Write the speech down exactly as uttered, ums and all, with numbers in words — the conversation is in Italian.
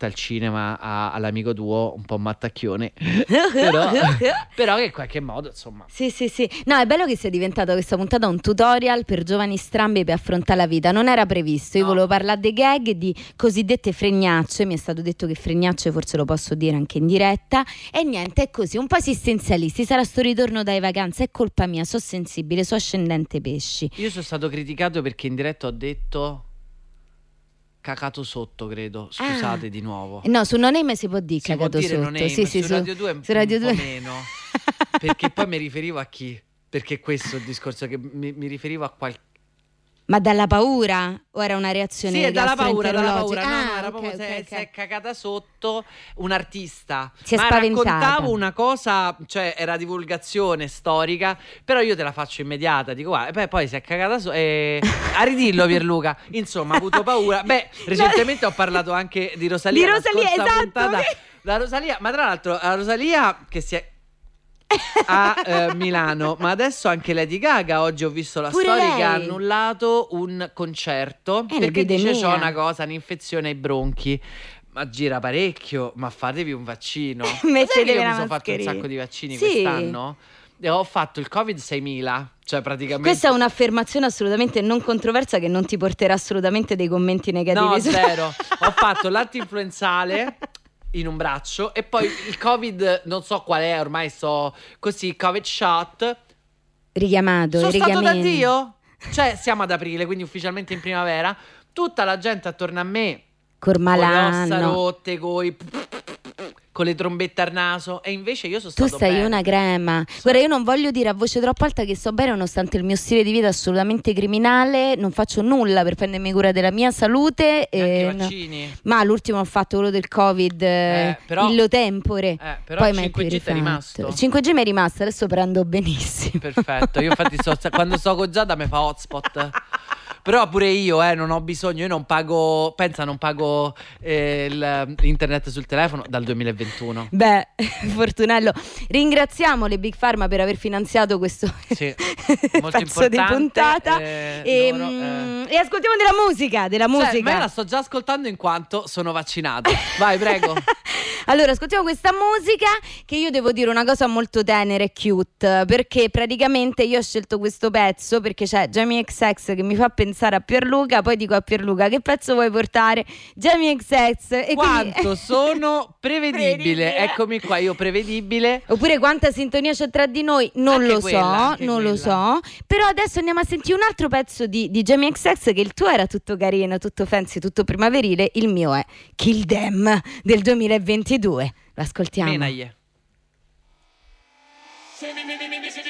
matta al cinema a, all'amico tuo, un po' mattacchione, però, però che in qualche modo insomma. Sì sì sì, no, è bello che sia diventato questa puntata un tutorial per giovani strambi per affrontare la vita. Non era previsto, io No. volevo parlare dei gag, di cosiddette fregnacce. Mi è stato detto che fregnacce forse lo posso dire anche in diretta, e niente, è così, un po' esistenzialisti. Sarà sto ritorno dalle vacanze, è colpa mia, so sensibile, so ascendente pesci. Io sono stato criticato perché in diretta ho detto cacato sotto, credo. Scusate Ah. di nuovo. No, su Non Name si può dire Si può cagato dire sotto. non è, Sì, sì, su su, Radio due su Radio un po' due meno. Perché poi mi riferivo a chi? Perché questo è il discorso, che mi, mi riferivo a qualche. Ma dalla paura? O era una reazione Sì, è dalla paura, dalla paura. gastroenterologica? No, no, Ah, era ok, proprio ok, se, ok. se è cagata sotto un artista. Si è Ma spaventata. raccontavo una cosa, cioè era divulgazione storica, però io te la faccio immediata. Dico, guarda, beh, poi si è cagata sotto. Eh, a ridillo Pierluca. Insomma, ha avuto paura. Beh, recentemente ho parlato anche di Rosalia. Di Rosalia, la scorsa esatto. puntata. La Rosalia, ma tra l'altro, la Rosalia che si è a eh, Milano, ma adesso anche Lady Gaga. Oggi ho visto la Pure storia lei. che ha annullato un concerto È perché dice l'epidemia. c'ho una cosa, un'infezione ai bronchi. Ma gira parecchio, ma fatevi un vaccino. Sai Mettetevi che io la mi sono fatto un mascherina. sacco di vaccini Sì. quest'anno? E ho fatto il Covid seimila, cioè praticamente. Questa è un'affermazione assolutamente non controversa che non ti porterà assolutamente dei commenti negativi. No, su- zero. Ho fatto l'antinfluenzale in un braccio e poi il Covid, non so qual è, ormai so così, Covid shot. Richiamato, Sono stato da richiamento. Dio? Cioè, siamo ad aprile, quindi ufficialmente in primavera. Tutta la gente attorno a me con le ossa Cormalano. rotte, coi con le trombette al naso, e invece io sono Tu stato stai bene. una crema. Guarda, io non voglio dire a voce troppo alta che sto bene, nonostante il mio stile di vita assolutamente criminale. Non faccio nulla per prendermi cura della mia salute. Neanche eh, i no. vaccini. Ma l'ultimo ho fatto quello del Covid, eh, Eh, però- illo tempore. Eh, però Poi il mai cinque G più ti è rifatto. rimasto. Il cinque G mi è rimasto, adesso prendo benissimo. Perfetto, io infatti sto, quando sto con Giada mi fa hotspot. Però pure io, eh, non ho bisogno, io non pago, pensa, non pago eh, il- internet sul telefono dal duemilaventuno. Beh, Fortunello, ringraziamo le Big Pharma per aver finanziato questo Sì, molto pezzo di importante, puntata. eh, e, loro, mm, e ascoltiamo della musica, della Cioè, musica. ma io la sto già ascoltando in quanto sono vaccinato. Vai, prego. Allora, ascoltiamo questa musica, che io devo dire una cosa molto tenera e cute, perché praticamente io ho scelto questo pezzo perché c'è Jamie X X che mi fa pensare a Pierluca. Poi dico a Pierluca: che pezzo vuoi portare? Jamie X X. E Quanto quindi... sono prevedibile. Prevedibile. Eccomi qua, io prevedibile. Oppure quanta sintonia c'è tra di noi, non Anche lo quella, so, anche non lo quella. so. Però adesso andiamo a sentire un altro pezzo di, di Jamie X X, che il tuo era tutto carino, tutto fancy, tutto primaverile. Il mio è Kill Them del duemilaventidue. L'ascoltiamo. Menaglie.